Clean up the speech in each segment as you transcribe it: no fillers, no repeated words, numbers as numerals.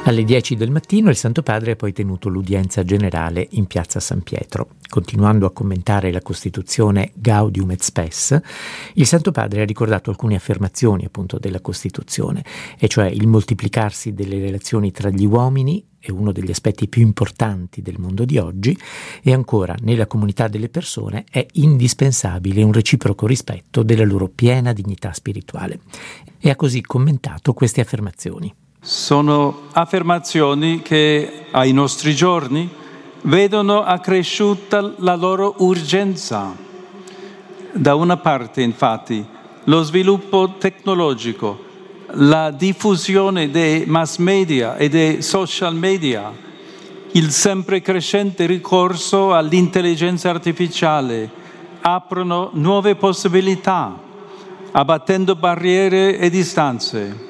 Alle 10 del mattino il Santo Padre ha poi tenuto l'udienza generale in piazza San Pietro. Continuando a commentare la Costituzione Gaudium et Spes, il Santo Padre ha ricordato alcune affermazioni appunto della Costituzione, e cioè il moltiplicarsi delle relazioni tra gli uomini è uno degli aspetti più importanti del mondo di oggi, e ancora nella comunità delle persone è indispensabile un reciproco rispetto della loro piena dignità spirituale. E ha così commentato queste affermazioni. Sono affermazioni che ai nostri giorni vedono accresciuta la loro urgenza. Da una parte, infatti, lo sviluppo tecnologico, la diffusione dei mass media e dei social media, il sempre crescente ricorso all'intelligenza artificiale aprono nuove possibilità, abbattendo barriere e distanze.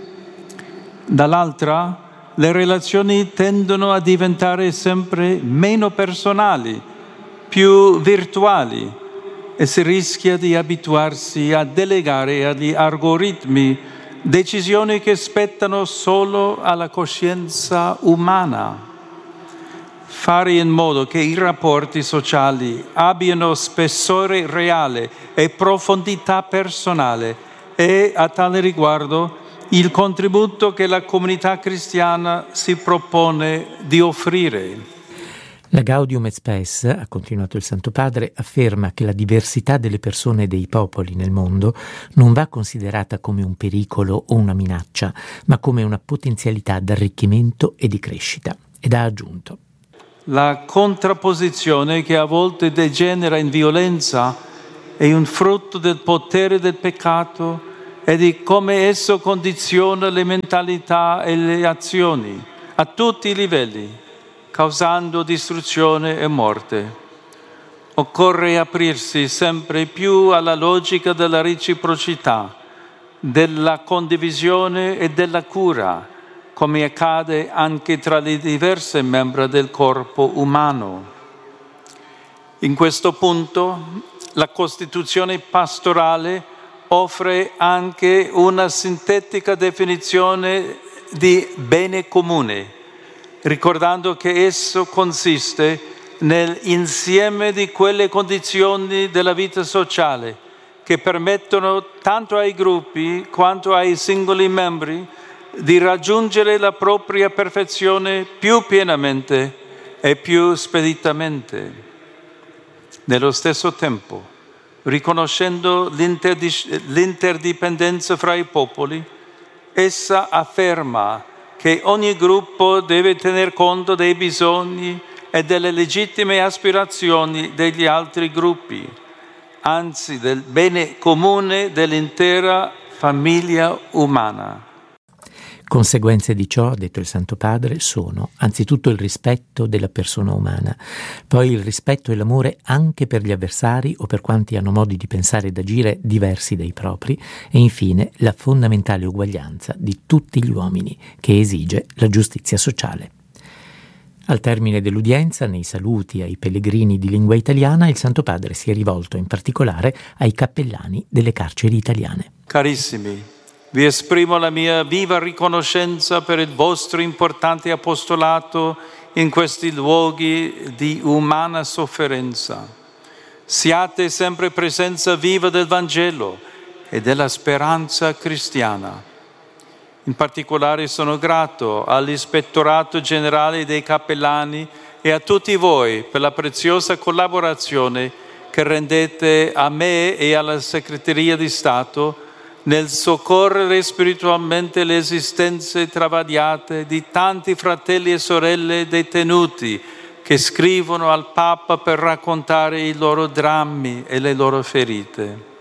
Dall'altra, le relazioni tendono a diventare sempre meno personali, più virtuali, e si rischia di abituarsi a delegare agli algoritmi decisioni che spettano solo alla coscienza umana. Fare in modo che i rapporti sociali abbiano spessore reale e profondità personale è, a tale riguardo, il contributo che la comunità cristiana si propone di offrire. La Gaudium et Spes, ha continuato il Santo Padre, afferma che la diversità delle persone e dei popoli nel mondo non va considerata come un pericolo o una minaccia, ma come una potenzialità d'arricchimento e di crescita. Ed ha aggiunto: la contrapposizione che a volte degenera in violenza è un frutto del potere del peccato e di come esso condiziona le mentalità e le azioni a tutti i livelli, causando distruzione e morte. Occorre aprirsi sempre più alla logica della reciprocità, della condivisione e della cura, come accade anche tra le diverse membra del corpo umano. In questo punto, la Costituzione pastorale offre anche una sintetica definizione di bene comune, ricordando che esso consiste nell'insieme di quelle condizioni della vita sociale che permettono tanto ai gruppi quanto ai singoli membri di raggiungere la propria perfezione più pienamente e più speditamente. Nello stesso tempo, riconoscendo l'interdipendenza fra i popoli, essa afferma che ogni gruppo deve tener conto dei bisogni e delle legittime aspirazioni degli altri gruppi, anzi del bene comune dell'intera famiglia umana. Conseguenze di ciò, ha detto il Santo Padre, sono anzitutto il rispetto della persona umana, poi il rispetto e l'amore anche per gli avversari o per quanti hanno modi di pensare ed agire diversi dai propri, e infine la fondamentale uguaglianza di tutti gli uomini, che esige la giustizia sociale. Al termine dell'udienza, nei saluti ai pellegrini di lingua italiana, il Santo Padre si è rivolto in particolare ai cappellani delle carceri italiane. Carissimi, vi esprimo la mia viva riconoscenza per il vostro importante apostolato in questi luoghi di umana sofferenza. Siate sempre presenza viva del Vangelo e della speranza cristiana. In particolare sono grato all'Ispettorato Generale dei Cappellani e a tutti voi per la preziosa collaborazione che rendete a me e alla Segreteria di Stato nel soccorrere spiritualmente le esistenze travagliate di tanti fratelli e sorelle detenuti che scrivono al Papa per raccontare i loro drammi e le loro ferite.